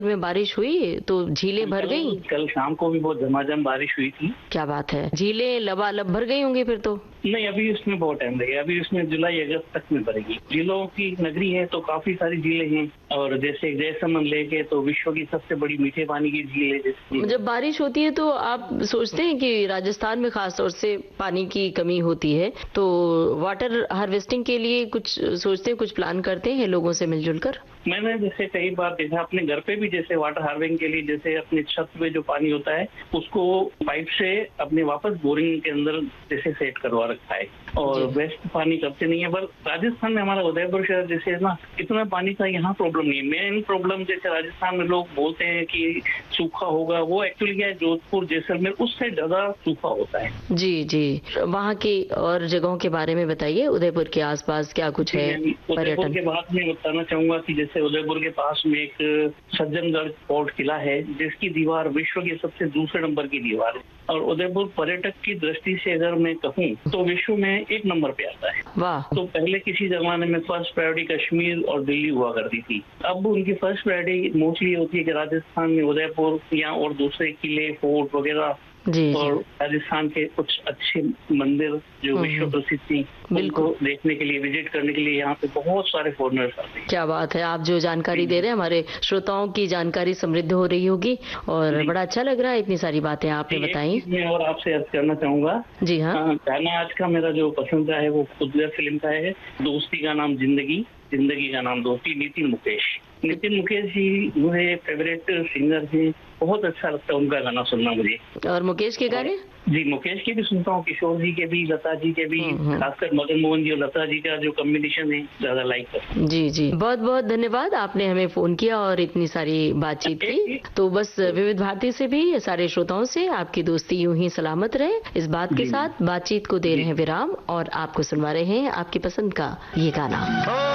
में बारिश हुई तो झीलें भर गई? कल शाम को भी बहुत झमाझम बारिश हुई थी। क्या बात है, झीलें लबालब भर गई होंगी फिर तो? नहीं, अभी उसमें बहुत टाइम लगेगा, अभी उसमें जुलाई अगस्त तक में भरेगी। झीलों की नगरी है तो काफी सारी झीलें हैं, और जैसे जैसलमेर लेक है तो विश्व की सबसे बड़ी मीठे पानी की झील है। जब बारिश होती है तो आप सोचते हैं कि राजस्थान में खास तौर से पानी की कमी होती है, तो वाटर हार्वेस्टिंग के लिए कुछ सोचते हैं, कुछ प्लान करते हैं लोगों से मिलजुल कर? मैंने जैसे कई बार देखा अपने घर पे भी, जैसे वाटर हार्वेस्टिंग के लिए जैसे अपने छत पे जो पानी होता है उसको पाइप से अपने वापस बोरिंग के अंदर जैसे सेट करवा रखा है, और वेस्ट पानी करते नहीं है। पर राजस्थान में हमारा उदयपुर शहर जैसे ना, इतना पानी का यहाँ प्रॉब्लम नहीं है। मेन प्रॉब्लम जैसे राजस्थान में लोग बोलते हैं कि सूखा होगा, वो एक्चुअली क्या है, जोधपुर जैसलमेर उस साइड ज्यादा सूखा होता है। जी जी, वहाँ की और जगहों के बारे में बताइए, उदयपुर के आसपास क्या कुछ है उदयपुर के बाद में बताना चाहूंगा कि जैसे उदयपुर के पास में एक सज्जनगढ़ फोर्ट किला है, जिसकी दीवार विश्व की सबसे दूसरे नंबर की दीवार है, और उदयपुर पर्यटक की दृष्टि से अगर मैं कहूँ तो विश्व में 1 नंबर पे आता है। वाह। तो पहले किसी जमाने में फर्स्ट प्रायोरिटी कश्मीर और दिल्ली हुआ करती थी, अब उनकी फर्स्ट प्रायोरिटी मोस्टली होती है कि राजस्थान में उदयपुर या और दूसरे किले, फोर्ट वगैरह, और राजस्थान के कुछ अच्छे मंदिर जो विश्व प्रसिद्ध थी, उनको देखने के लिए, विजिट करने के लिए यहाँ पे बहुत सारे फॉरेनर्स आते हैं। क्या बात है, आप जो जानकारी दे रहे हैं, हमारे श्रोताओं की जानकारी समृद्ध हो रही होगी, और बड़ा अच्छा लग रहा है, इतनी सारी बातें आपने बताई। मैं और आपसे अर्ज करना चाहूंगा। जी हाँ। गाना आज का मेरा जो पसंद का है वो खुदगर फिल्म का है, दोस्ती का नाम जिंदगी, जिंदगी का नाम दोस्ती, नितिन मुकेश। नितिन मुकेश जी मेरे फेवरेट सिंगर हैं, बहुत अच्छा लगता है उनका गाना सुनना मुझे। और मुकेश के गाने? जी, मुकेश के भी सुनता हूँ, किशोर जी के भी, लता जी के भी, खासकर मदन मोहन जी और लता जी का जो कॉम्बिनेशन है ज्यादा लाइक करता हूँ। जी जी, बहुत बहुत धन्यवाद, आपने हमें फोन किया और इतनी सारी बातचीत की। तो बस विविध भारती से भी सारे श्रोताओं से आपकी दोस्ती यूं ही सलामत रहे, इस बात के साथ बातचीत को दे रहे हैं विराम, और आपको सुनवा रहे हैं आपकी पसंद का ये गाना।